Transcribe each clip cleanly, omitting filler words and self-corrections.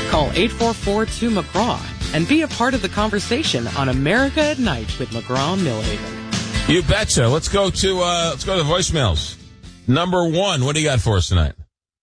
Call 844-2-McGraw and be a part of the conversation on America at Night with McGraw and Millhaven. You betcha. Let's go to the voicemails. Number one, what do you got for us tonight?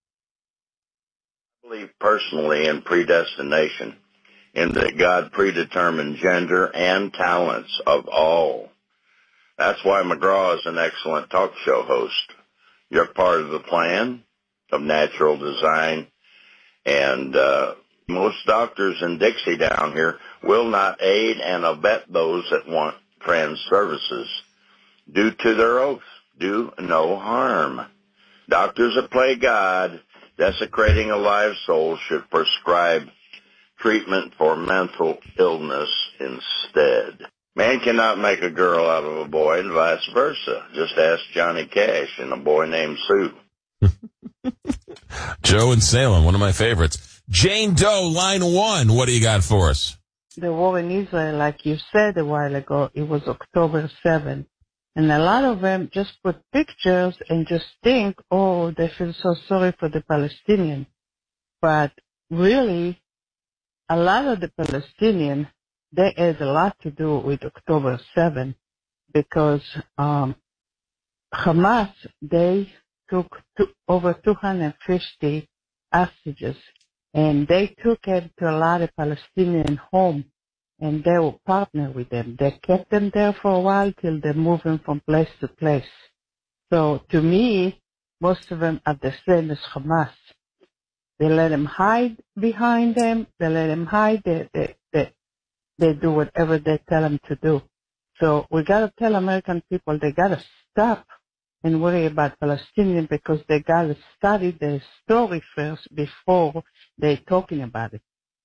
I believe personally in predestination, in that God predetermined gender and talents of all. That's why McGraw is an excellent talk show host. You're part of the plan of natural design, and most doctors in Dixie down here will not aid and abet those that want trans services. Due to their oath, do no harm. Doctors that play God, desecrating a live soul, should prescribe treatment for mental illness instead. Man cannot make a girl out of a boy and vice versa. Just ask Johnny Cash and a boy named Sue. Joe in Salem, one of my favorites. Jane Doe, line one. What do you got for us? The war in Israel, like you said a while ago, it was October 7th. And a lot of them just put pictures and just think, oh, they feel so sorry for the Palestinians. But really, a lot of the Palestinians, they had a lot to do with October 7th because Hamas, they took over 250 hostages, and they took it to a lot of Palestinian homes, and they will partner with them. They kept them there for a while till they moved them from place to place. So to me, most of them are the same as Hamas. They let them hide behind them. They let them hide. They do whatever they tell them to do. So we got to tell American people they got to stop and worry about Palestinians because they got to study the story first before they're talking about it.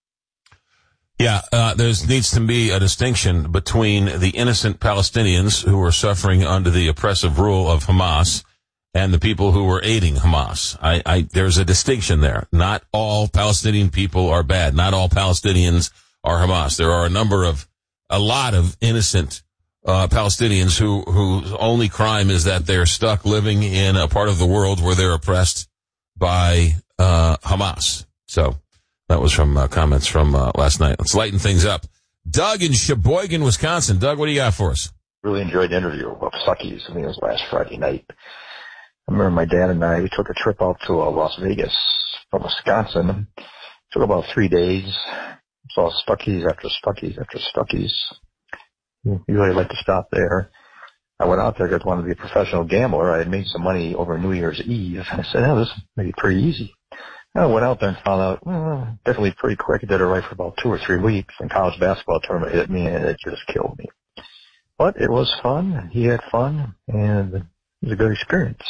Yeah, there needs to be a distinction between the innocent Palestinians who are suffering under the oppressive rule of Hamas and the people who were aiding Hamas. There's a distinction there. Not all Palestinian people are bad. Not all Palestinians are Hamas. There are a lot of innocent Palestinians whose only crime is that they're stuck living in a part of the world where they're oppressed by Hamas. So that was from comments from last night. Let's lighten things up. Doug in Sheboygan, Wisconsin. Doug, what do you got for us? Really enjoyed the interview about Suckies. I think it was last Friday night. I remember my dad and I, we took a trip out to Las Vegas from Wisconsin. It took about 3 days. Saw Stuckey's after Stuckey's after Stuckey's. You really like to stop there. I went out there because I wanted to be a professional gambler. I had made some money over New Year's Eve. I said, oh, this may be pretty easy. I went out there and found out, definitely pretty quick. I did it right for about 2 or 3 weeks. And college basketball tournament hit me, and it just killed me. But it was fun. He had fun, and it was a good experience.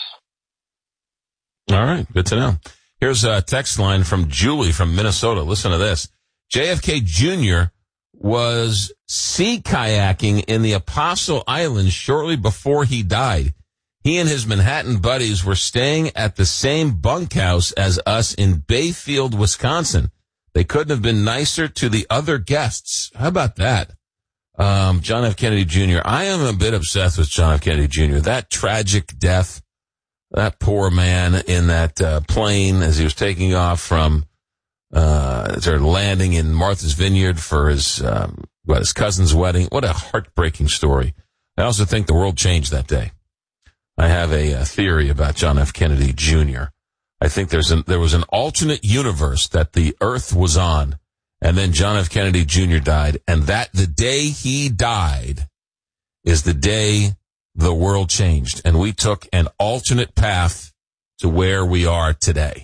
All right, good to know. Here's a text line from Julie from Minnesota. Listen to this. JFK Jr. was sea kayaking in the Apostle Islands shortly before he died. He and his Manhattan buddies were staying at the same bunkhouse as us in Bayfield, Wisconsin. They couldn't have been nicer to the other guests. How about that? John F. Kennedy Jr. I am a bit obsessed with John F. Kennedy Jr. That tragic death, that poor man in that plane as he was taking off from landing in Martha's Vineyard for his cousin's wedding. What a heartbreaking story. I also think the world changed that day. I have a theory about John F. Kennedy Jr. I think there was an alternate universe that the Earth was on, and then John F. Kennedy Jr. died, and that the day he died is the day the world changed, and we took an alternate path to where we are today.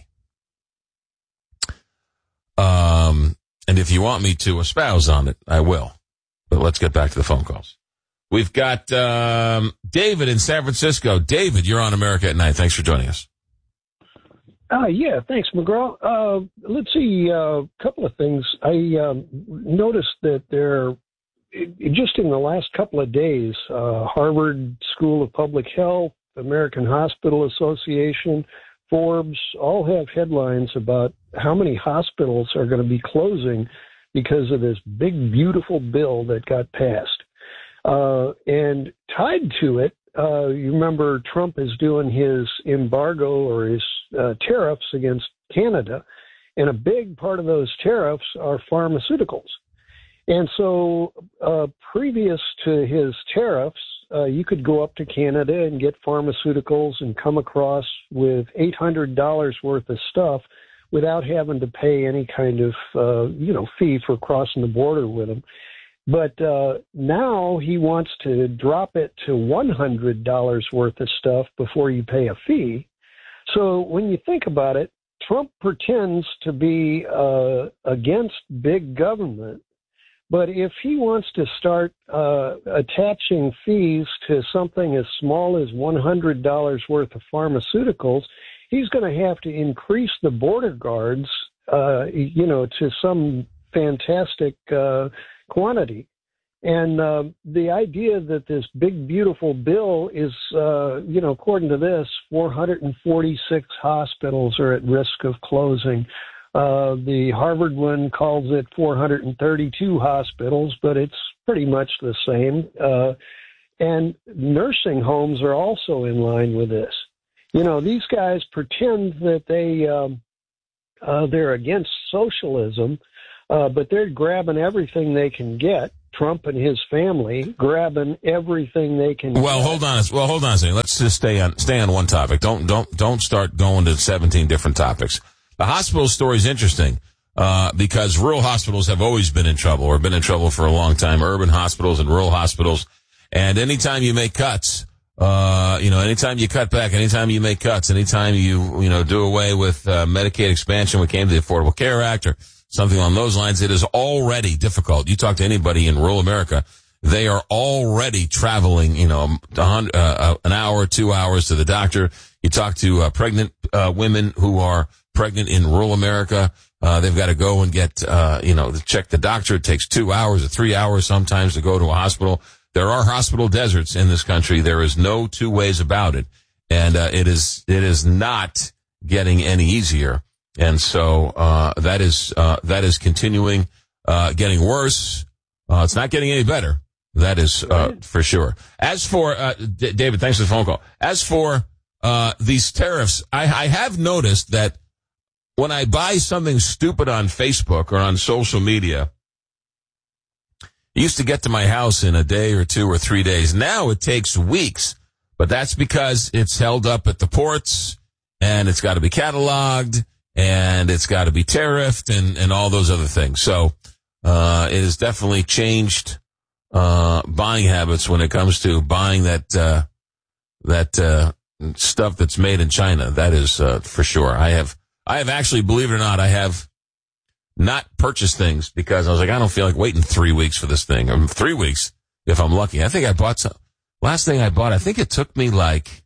And if you want me to espouse on it, I will. But let's get back to the phone calls. We've got David in San Francisco. David, you're on America at Night. Thanks for joining us. Yeah, thanks, McGraw. Let's see, a couple of things. I noticed that just in the last couple of days, Harvard School of Public Health, American Hospital Association, Forbes all have headlines about how many hospitals are going to be closing because of this big, beautiful bill that got passed. And tied to it, you remember Trump is doing his embargo or his tariffs against Canada. And a big part of those tariffs are pharmaceuticals. And so previous to his tariffs, you could go up to Canada and get pharmaceuticals and come across with $800 worth of stuff without having to pay any kind of, fee for crossing the border with them. But now he wants to drop it to $100 worth of stuff before you pay a fee. So when you think about it, Trump pretends to be against big government. But if he wants to start attaching fees to something as small as $100 worth of pharmaceuticals, he's going to have to increase the border guards, to some fantastic quantity. And the idea that this big, beautiful bill is, according to this, 446 hospitals are at risk of closing. The Harvard one calls it 432 hospitals, but it's pretty much the same. And nursing homes are also in line with this. These guys pretend that they're against socialism, but they're grabbing everything they can get. Trump and his family grabbing everything they can. Well, hold on a second. Let's just stay on one topic. Don't start going to 17 different topics. The hospital story is interesting because rural hospitals have always been in trouble or been in trouble for a long time. Urban hospitals and rural hospitals, and anytime you make cuts, anytime you cut back, anytime you make cuts, anytime you do away with Medicaid expansion, when it came to the Affordable Care Act or something along those lines, it is already difficult. You talk to anybody in rural America, they are already traveling, an hour, 2 hours to the doctor. You talk to pregnant women who are pregnant in rural America. They've got to go and get, check the doctor. It takes 2 hours or 3 hours sometimes to go to a hospital. There are hospital deserts in this country. There is no two ways about it. And it is not getting any easier. And so that is continuing getting worse. It's not getting any better. That is for sure. As for David, thanks for the phone call. As for these tariffs, I have noticed that when I buy something stupid on Facebook or on social media, it used to get to my house in a day or 2 or 3 days. Now it takes weeks, but that's because it's held up at the ports and it's got to be cataloged and it's got to be tariffed and all those other things. So it has definitely changed buying habits when it comes to buying that stuff that's made in China. That is for sure. I have actually, believe it or not, I have not purchased things because I was like, I don't feel like waiting 3 weeks for this thing. Or 3 weeks if I'm lucky. I think I bought some. Last thing I bought, I think it took me like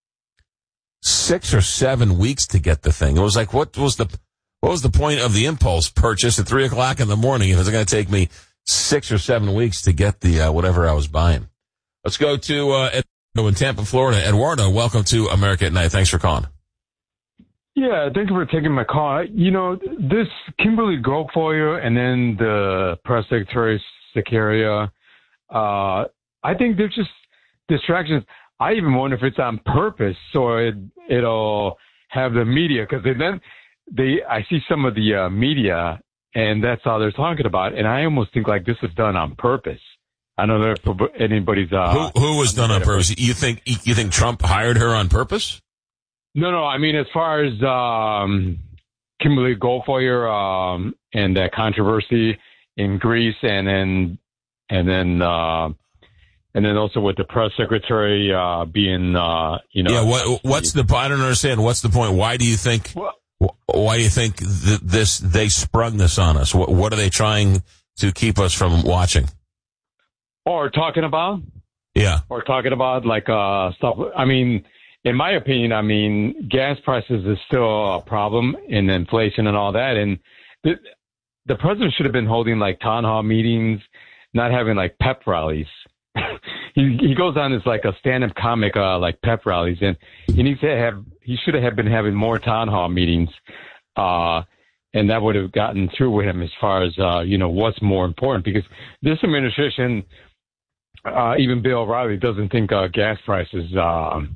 6 or 7 weeks to get the thing. It was like, what was the point of the impulse purchase at 3:00 in the morning if it's going to take me 6 or 7 weeks to get the whatever I was buying? Let's go to Eduardo in Tampa, Florida. Eduardo, welcome to America at Night. Thanks for calling. Yeah, thank you for taking my call. This Kimberly Guilfoyle and then the press secretary, Sakaria, I think they're just distractions. I even wonder if it's on purpose so it'll have the media, because then I see some of the media and that's all they're talking about, and I almost think like this was done on purpose. I don't know if anybody's who was done on purpose. You think Trump hired her on purpose? No. I mean, as far as Kimberly Guilfoyle and that controversy in Greece, and then also with the press secretary being, Yeah. What's the? I don't understand. What's the point? Why do you think? Why do you think they sprung this on us? What are they trying to keep us from watching? Or talking about? Yeah. Or talking about stuff. I mean, in my opinion, gas prices is still a problem, and inflation and all that. And the president should have been holding town hall meetings, not having pep rallies. He goes on as a stand-up comic, pep rallies, and he should have been having more town hall meetings, and that would have gotten through with him as far as what's more important, because this administration, even Bill O'Reilly, doesn't think gas prices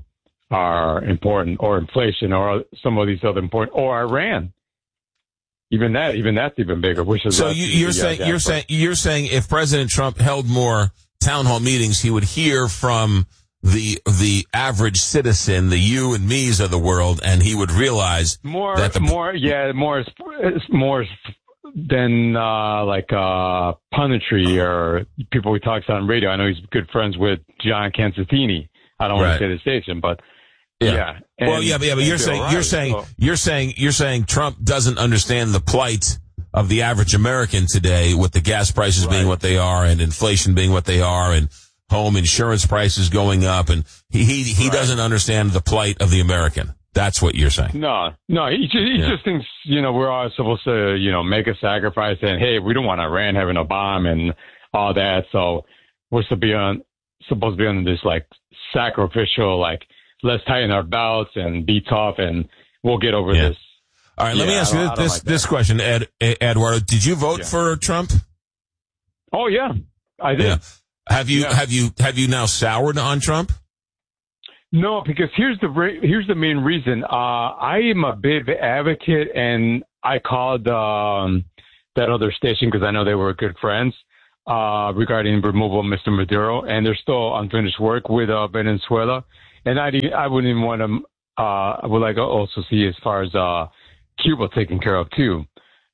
are important, or inflation, or some of these other important, or Iran. even that's even bigger. Which is so you're saying if President Trump held more town hall meetings, he would hear from the average citizen, the you and me's of the world, and he would realize more that more than punditry or people he talks on radio. I know he's good friends with John Constantini. I don't want to say the station, but yeah. But you're saying Trump doesn't understand the plight of the average American today, with the gas prices being what they are and inflation being what they are and home insurance prices going up, and he doesn't understand the plight of the American. That's what you're saying. No, he just thinks, we're all supposed to, make a sacrifice, and hey, we don't want Iran having a bomb and all that, so we're supposed to be on this sacrificial, let's tighten our belts and be tough and we'll get over this. All right, let me ask you this question, Eduardo. Did you vote for Trump? Oh yeah, I did. Yeah. Have you now soured on Trump? No, because here's the main reason. I am a big advocate, and I called that other station because I know they were good friends regarding removal of Mr. Maduro, and there's still unfinished work with Venezuela, and I wouldn't even want to. I would like to also see as far as Cuba taken care of too,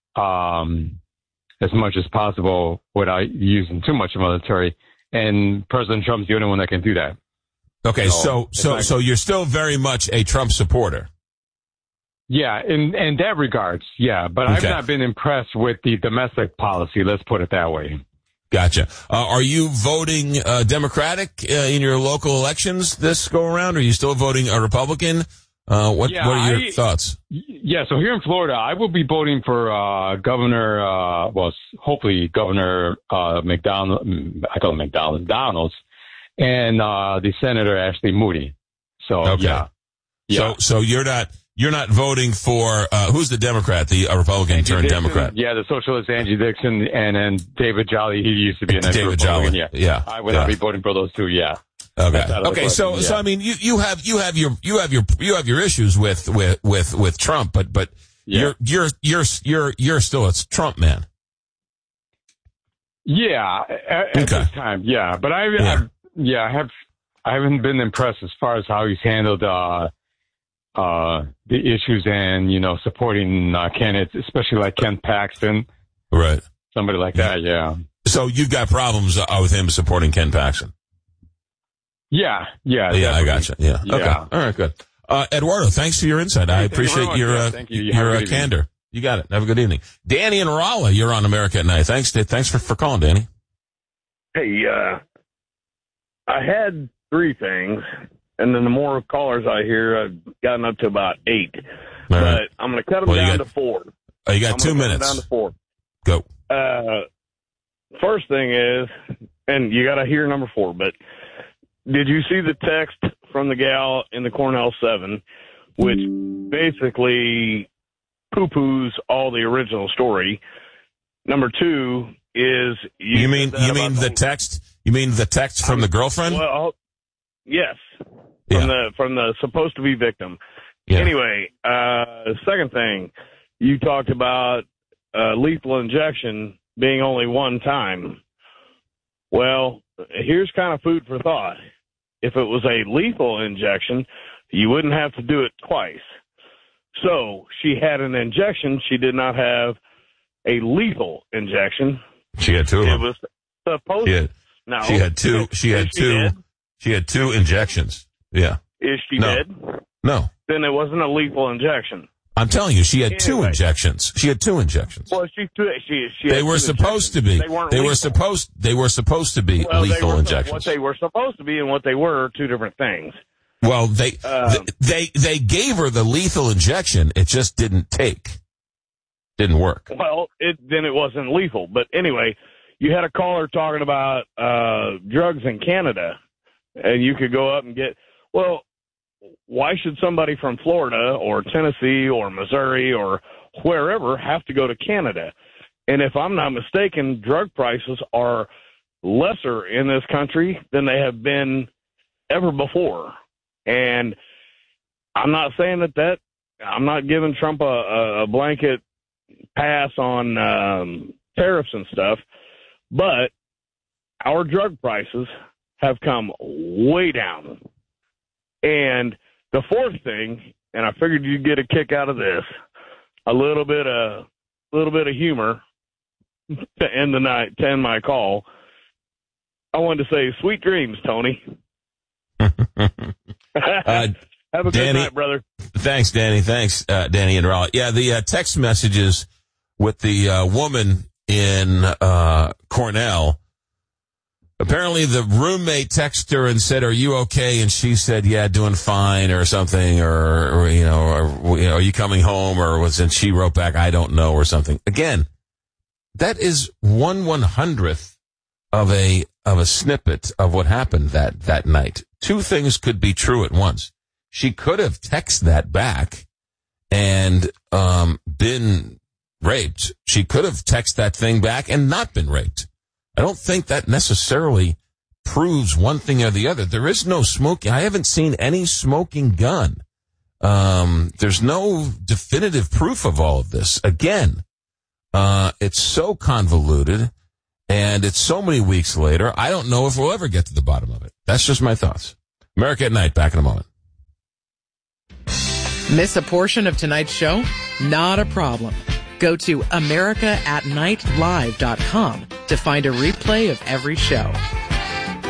as much as possible without using too much military. And President Trump's the only one that can do that. Okay, so you're still very much a Trump supporter. Yeah, in that regards, yeah. But I've not been impressed with the domestic policy. Let's put it that way. Gotcha. Are you voting Democratic in your local elections this go around? Or are you still voting a Republican? What are your thoughts? Yeah, so here in Florida, I will be voting for Governor, hopefully Governor McDonald. I call him McDonald's, and the Senator Ashley Moody. So yeah. So you're not voting for who's the Democrat, the Republican turned Democrat? Yeah, the socialist Angie Dixon, and then David Jolly. He used to be an ex-Republican. Yeah. I would not be voting for those two. Yeah. Okay. So I mean, you have your issues with Trump, but you're still a Trump man. Yeah. At this time, yeah. But I haven't been impressed as far as how he's handled the issues and supporting candidates, especially like Ken Paxton, right? Somebody like that. Yeah. So you've got problems with him supporting Ken Paxton. Yeah, I gotcha. Yeah. Okay. All right, good. Eduardo, thanks for your insight. I appreciate your candor. You got it. Have a good evening. Danny and Rolla, you're on America at Night. Thanks for calling, Danny. Hey, I had 3 things, and then the more callers I hear, I've gotten up to about 8. All but right. I'm going to cut them down to 4. Oh, you got 2 minutes. Down to 4. Go. First thing is, and you got to hear number 4, but did you see the text from the gal in the Cornell 7, which basically poo-poos all the original story? Number 2 is you mean the text? You mean the text from the girlfriend? Well, yes, from the supposed to be victim. Yeah. Anyway, second thing, you talked about lethal injection being only one time. Well, here's kind of food for thought. If it was a lethal injection, you wouldn't have to do it twice. So she had an injection. She did not have a lethal injection. She had 2 of them. It was supposed. No, she had 2. She had 2. She had 2 injections. Yeah. Is she dead? No. Then it wasn't a lethal injection. I'm telling you, she had 2 injections. She had 2 injections. Well, she they were supposed to be. They were supposed to be lethal injections. What they were supposed to be and what they were 2 different things. Well, they gave her the lethal injection. It just didn't work. Well, then it wasn't lethal. But anyway, you had a caller talking about drugs in Canada, and you could go up and get. Well, why should somebody from Florida or Tennessee or Missouri or wherever have to go to Canada? And if I'm not mistaken, drug prices are lesser in this country than they have been ever before. And I'm not saying that I'm not giving Trump a blanket pass on tariffs and stuff, but our drug prices have come way down. And the fourth thing, and I figured you'd get a kick out of this, a little bit of humor to end the night, to end my call. I wanted to say, sweet dreams, Tony. Have a good night, brother. Thanks, Danny. Thanks, Danny and Raleigh. Yeah, the text messages with the woman in Cornell. Apparently, the roommate texted her and said, "Are you okay?" And she said, "Yeah, doing fine," or something, or are you coming home? And she wrote back, "I don't know," or something. Again, that is 1/100th of a snippet of what happened that night. Two things could be true at once. She could have texted that back and been raped. She could have texted that thing back and not been raped. I don't think that necessarily proves one thing or the other. There is no smoking. I haven't seen any smoking gun. There's no definitive proof of all of this. Again, it's so convoluted, and it's so many weeks later, I don't know if we'll ever get to the bottom of it. That's just my thoughts. America at Night, back in a moment. Miss a portion of tonight's show? Not a problem. Go to AmericaAtNightLive.com to find a replay of every show.